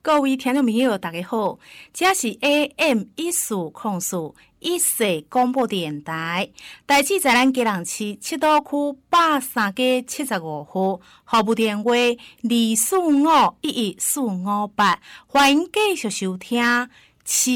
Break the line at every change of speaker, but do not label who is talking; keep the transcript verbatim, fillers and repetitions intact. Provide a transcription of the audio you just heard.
各位听众朋友，大家好，这是 A M 一四零四一世广播电台，台址在咱嘉南市七堵区八三街七十五号，服务电话二四五一一四五八，欢迎继续收听。